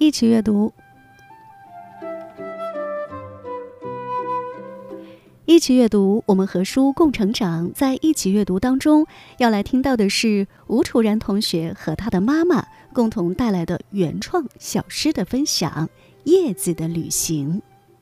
一起阅读。一起阅读，我们和书共成长。在一起阅读当中，要来听到的是吴楚然同学和他的妈妈共同带来的原创小诗的分享《叶子的旅行》。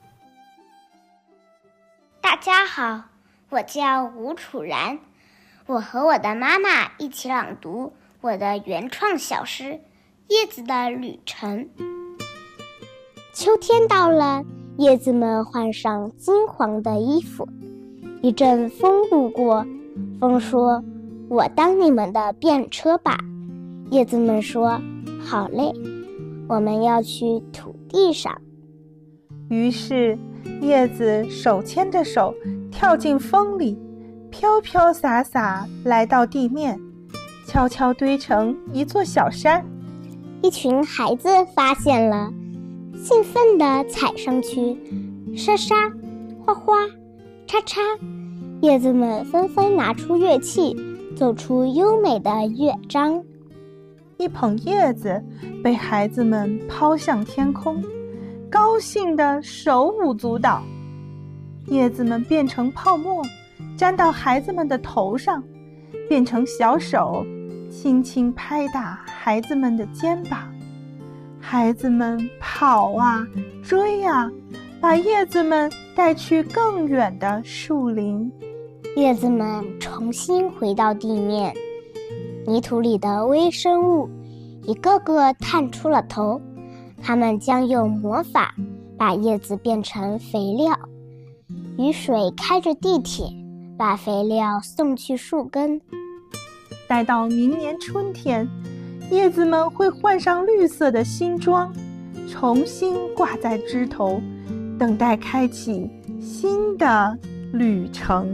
大家好，我叫吴楚然，我和我的妈妈一起朗读我的原创小诗《叶子的旅程》。秋天到了，叶子们换上金黄的衣服，一阵风路过，风说：“我当你们的便车吧。”叶子们说：“好嘞，我们要去土地上。” 于是叶子手牵着手跳进风里，飘飘洒洒来到地面，悄悄堆成一座小山。 一群孩子发现了，兴奋地踩上去，沙沙、哗哗、叉叉，叶子们纷纷拿出乐器，奏出优美的乐章。 一捧叶子被孩子们抛向天空，高兴地手舞足蹈。叶子们变成泡沫，粘到孩子们的头上，变成小手，轻轻拍打孩子们的肩膀。孩子们跑啊追啊，把叶子们带去更远的树林。 叶子们重新回到地面，泥土里的微生物一个个探出了头，它们将用魔法把叶子变成肥料。雨水开着地铁，把肥料送去树根。 待到明年春天，叶子们会换上绿色的新装，重新挂在枝头，等待开启新的旅程。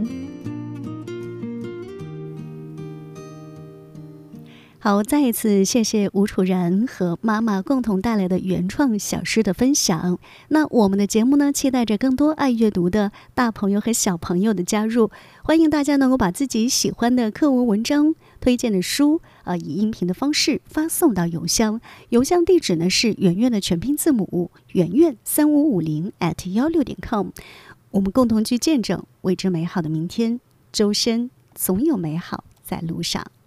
好，再一次谢谢吴楚然和妈妈共同带来的原创小诗的分享。那我们的节目呢，期待着更多爱阅读的大朋友和小朋友的加入，欢迎大家能够把自己喜欢的课文文章、推荐的书以音频的方式发送到邮箱地址呢是圆圆的全拼字母圆圆3550@16.com。我们共同去见证未知美好的明天，周身总有美好在路上。